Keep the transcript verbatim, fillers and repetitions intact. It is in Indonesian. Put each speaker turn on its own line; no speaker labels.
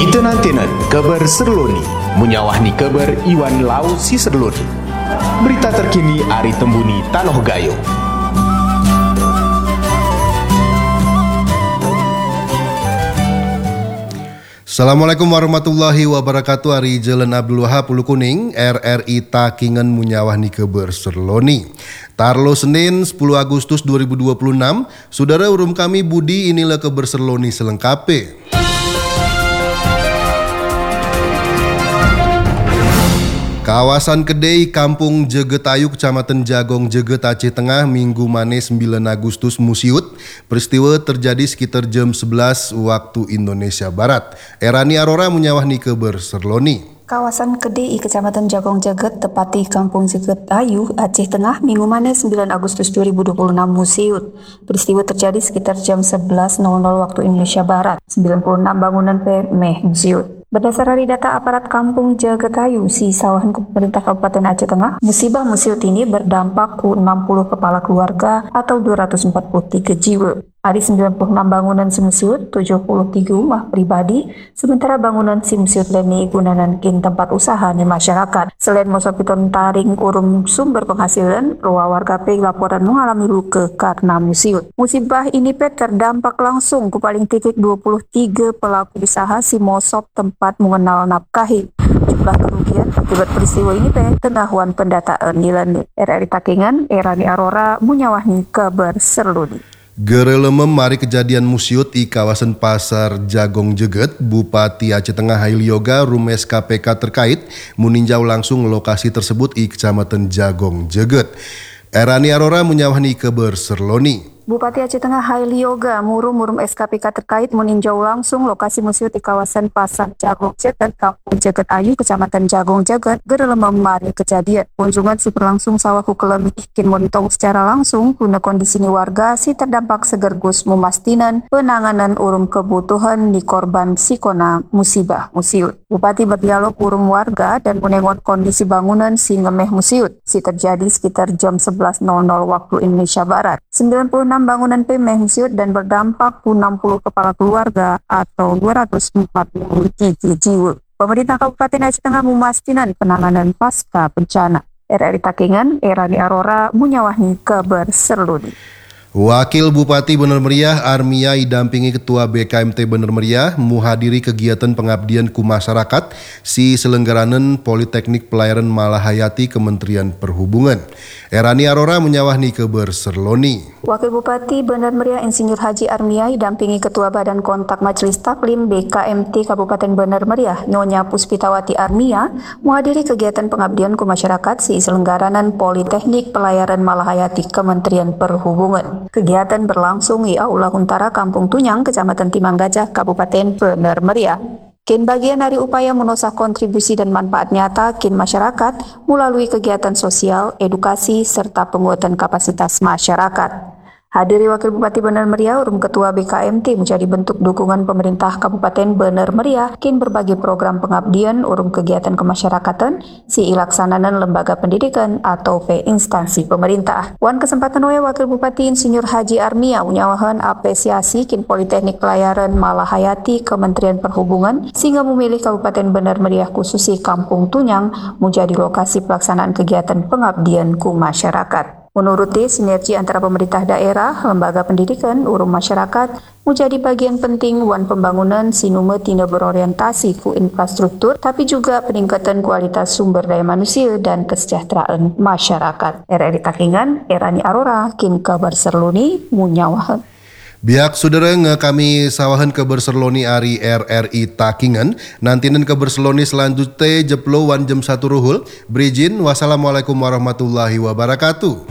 Kita nantinan kabar serloni, munyawahni kabar Iwan Lau si serloni. Berita terkini Ari Tembuni Tanoh Gayo.
Assalamualaikum warahmatullahi wabarakatuh. Ari Jalan Abdul Wahab Ulu Kuning R R I Takingan munyawahni kabar serloni. Tarlo Senin sepuluh Agustus dua ribu dua puluh enam. Saudara urum kami Budi, inilah kabar serloni selengkapnya. Kawasan Kedai, Kampung Jegetayu, Kecamatan Jagong, Jeget, Aceh Tengah, Minggu Mane sembilan Agustus musiut. Peristiwa terjadi sekitar jam sebelas waktu Indonesia Barat. Erani Arora menyawahni kabar serloni.
Kawasan Kedai, Kecamatan Jagong Jeget, tepati Kampung Jegetayu, Aceh Tengah, Minggu Mane sembilan Agustus dua ribu dua puluh enam musiut. Peristiwa terjadi sekitar jam sebelas waktu Indonesia Barat. sembilan puluh enam bangunan P meh musiut. Berdasar dari data aparat Kampung Jegetayu, si sawahan pemerintah Kabupaten Aceh Tengah, musibah musiut ini berdampak ku enam puluh kepala keluarga atau dua ratus empat puluh tiga jiwa. Ada sembilan puluh enam bangunan simusiut, tujuh puluh tiga rumah pribadi, sementara bangunan simusiut lainnya gunakan kin tempat usaha di masyarakat. Selain mosopiton taring urum sumber penghasilan, ruang warga pe laporan mengalami luka karena musiut. Musibah ini pe terdampak langsung ke paling titik dua puluh tiga pelaku usaha si mosop tempat mengenal nafkahi. Jumlah kerugian akibat peristiwa ini pe tengahuan pendataan nilai. R R I Takingan, Erani Arora, munyawahni kabar serluni.
Gerelemem mari kejadian musiut di kawasan Pasar Jagong Jeget, Bupati Aceh Tengah Hail Yoga Rumes K P K terkait meninjau langsung lokasi tersebut di Kecamatan Jagong Jeget. Erani Arora menyawahni kabar serloni.
Bupati Aceh Tengah Hail Yoga murum-murum S K P K terkait meninjau langsung lokasi musiut di kawasan Pasar Jagong Jeget, Kampung Jegetayu, Kecamatan Jagong Jeget, gerelemem mari kejadian. Kunjungan si berlangsung sawaku kelebih kin montong secara langsung guna kondisi ni warga si terdampak segergus memastinan penanganan urum kebutuhan di korban sikona musibah musiut. Bupati berdialog urum warga dan menengok kondisi bangunan si ngemeh musiut si terjadi sekitar jam sebelas waktu Indonesia Barat. sembilan puluh enam bangunan P meh musiut dan berdampak ku enam puluh kepala keluarga atau dua ratus empat puluh tiga jiwa. Pemerintah Kabupaten Aceh Tengah memastikan penanganan pasca bencana. R R I Takingan, Erani Arora, munyawahni kabar serluni.
Wakil Bupati Bener Meriah Armia didampingi Ketua B K M T Bener Meriah menghadiri kegiatan pengabdian ku masyarakat si selenggaranan Politeknik Pelayaran Malahayati Kementerian Perhubungan. Erani Arora menyawahni kabar serloni.
Wakil Bupati Bener Meriah Insinyur Haji Armia didampingi Ketua Badan Kontak Majelis Taklim B K M T Kabupaten Bener Meriah Nyonya Puspitawati Armia menghadiri kegiatan pengabdian ku masyarakat si selenggaranan Politeknik Pelayaran Malahayati Kementerian Perhubungan. Kegiatan berlangsung di Aula Huntara Kampung Tunyang, Kecamatan Timang Gajah, Kabupaten Bener Meriah. Kin bagian dari upaya menosah kontribusi dan manfaat nyata kin masyarakat melalui kegiatan sosial, edukasi, serta penguatan kapasitas masyarakat. Hadiri Wakil Bupati Bener Meriah urum Ketua B K M T menjadi bentuk dukungan pemerintah Kabupaten Bener Meriah kin berbagai program pengabdian urum kegiatan kemasyarakatan si ilaksananan lembaga pendidikan atau P instansi pemerintah. Wan kesempatan we Wakil Bupati Insinyur Haji Armia unyawahan apresiasi kin Politeknik Pelayaran Malahayati Kementerian Perhubungan sehingga memilih Kabupaten Bener Meriah khususi Kampung Tunyang menjadi lokasi pelaksanaan kegiatan pengabdian ku masyarakat. Menuruti sinergi antara pemerintah daerah, lembaga pendidikan, urum masyarakat menjadi bagian penting wan pembangunan sinume tina berorientasi ku infrastruktur tapi juga peningkatan kualitas sumber daya manusia dan kesejahteraan masyarakat. R R I Takingan, Erani Arora, kin kabar serluni munyawahan.
Biak saudara nge kami sawahan kabar serloni Ari R R I Takingan. Nantinan kabar serloni selanjutnya jeplo wan jam satu ruhul. Berijin, wassalamualaikum warahmatullahi wabarakatuh.